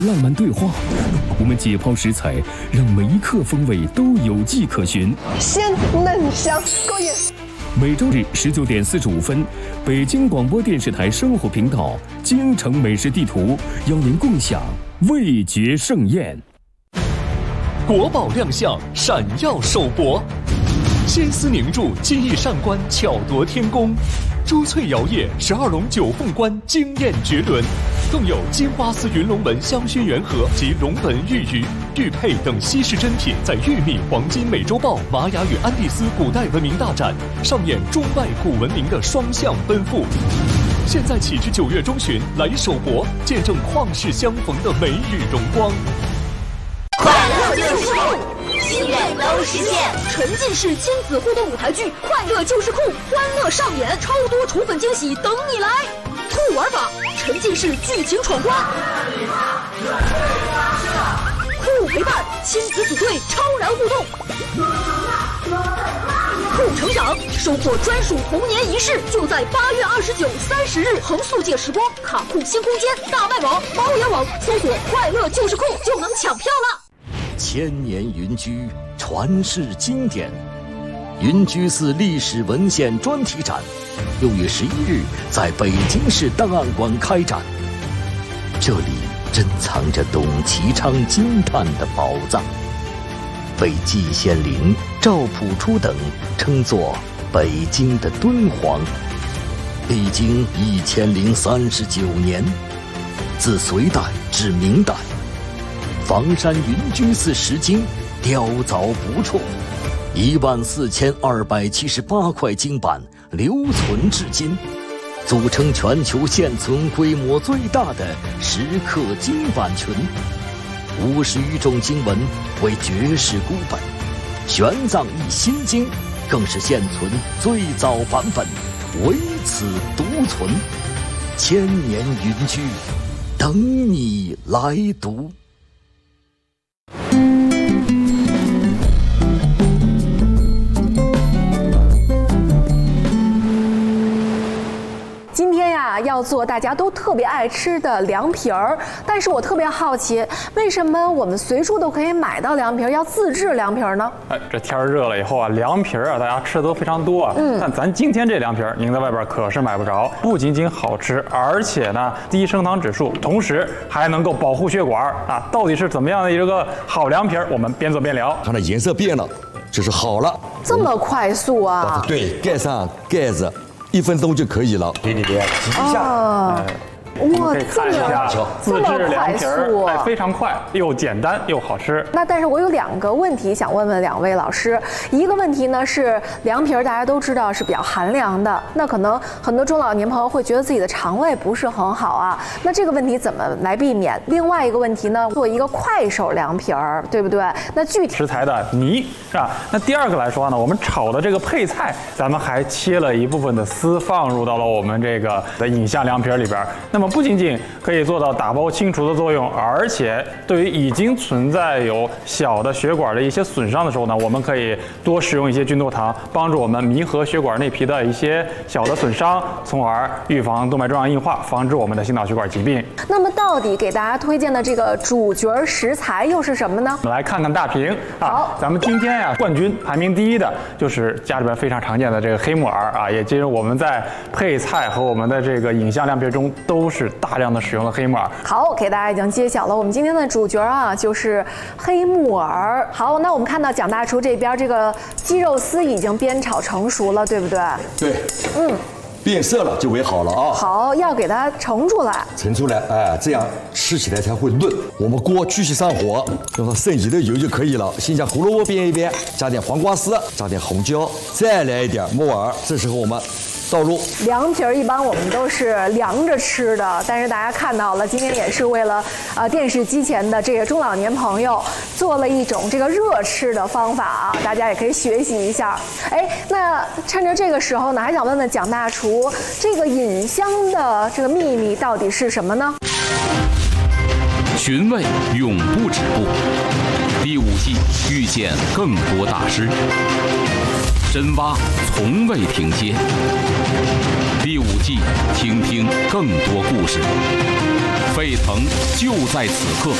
浪漫对话，我们解剖食材，让每一刻风味都有迹可循。 鲜嫩香，够瘾。 每周日19:45，北京广播电视台生活频道《京城美食地图》邀您共享味觉盛宴。 国宝亮相，闪耀首博，心思凝注，机翼上官，巧夺天工。珠翠摇曳，12龙9凤冠惊艳绝伦，更有金花丝云龙门香薰圆盒及龙门玉鱼、玉佩等稀世珍品，在玉米黄金美洲豹、玛雅与安第斯古代文明大展上演中外古文明的双向奔赴。现在起至9月中旬，来首博，见证旷世相逢的美与荣光。 快乐就是酷，心愿都实现。沉浸式亲子互动舞台剧《快乐就是酷》，欢乐上演，超多宠粉惊喜等你来。酷玩法，沉浸式剧情闯关，酷陪伴，亲子组队超燃互动，酷成长，收获专属童年仪式，就在8月29、30日横速界时光卡酷新空间大麦网、猫眼网搜索“快乐就是酷”就能抢票了。 千年云居，传世经典。云居寺历史文献专题展6月11日在北京市档案馆开展。这里珍藏着董其昌惊叹的宝藏，被季羡林、赵朴初等称作北京的敦煌。历经1039年，自隋代至明代，房山云居寺石经雕凿不辍，14278块经版留存至今，组成全球现存规模最大的石刻经版群。50余种经文为绝世孤本，玄奘译心经更是现存最早版本，唯此独存。千年云居，等你来读。 今天呀，要做大家都特别爱吃的凉皮儿，但是我特别好奇，为什么我们随处都可以买到凉皮儿，要自制凉皮儿呢？ 这天热了以后啊，凉皮儿啊，大家吃的都非常多啊。但咱今天这凉皮儿，您在外边可是买不着，不仅仅好吃，而且呢低升糖指数，同时还能够保护血管啊。到底是怎么样的一个好凉皮儿？我们边做边聊。 它的颜色变了，就是好了。 这么快速啊？ 对，盖上盖子。1分钟就可以了，对，挤一下。 哇， 这么自制凉皮儿，非常快，又简单又好吃。 那但是我有2个问题想问问2位老师。一个问题呢是凉皮儿，大家都知道是比较寒凉的，那可能很多中老年朋友会觉得自己的肠胃不是很好啊。那这个问题怎么来避免？另外一个问题呢，做一个快手凉皮儿，对不对？那具体食材的泥是吧？那第2个来说呢，我们炒的这个配菜，咱们还切了一部分的丝放入到了我们这个的影像凉皮儿里边。那么不仅仅可以做到打包清除的作用，而且对于已经存在有小的血管的一些损伤的时候呢，我们可以多使用一些菌豆糖，帮助我们弥合血管内皮的一些小的损伤，从而预防动脉粥样硬化，防治我们的心脑血管疾病。 那么到底给大家推荐的这个主角食材又是什么呢？ 我们来看看大屏啊。 好， 咱们今天呀，冠军排名第1的就是家里边非常常见的这个黑木耳啊，也就是我们在配菜和我们的这个影像凉皮中都是大量的使用了黑木耳。 好，给大家已经揭晓了，我们今天的主角啊就是黑木耳。好，那我们看到蒋大厨这边这个鸡肉丝已经煸炒成熟了，对不对？ 对，变色了就煨好了啊。 好，要给它盛出来。 盛出来，哎，这样吃起来才会嫩。我们锅继续上火，用上剩余的油就可以了。先将胡萝卜煸一煸，加点黄瓜丝，加点红椒，再来一点木耳。这时候我们倒入凉皮儿，一般我们都是凉着吃的，但是大家看到了，今天也是为了电视机前的这个中老年朋友做了一种这个热吃的方法啊，大家也可以学习一下。哎，那趁着这个时候呢，还想问问蒋大厨，这个饮香的这个秘密到底是什么呢？ 寻味永不止步，第5季遇见更多大师。深挖从未停歇，第5季听听更多故事。 沸腾就在此刻。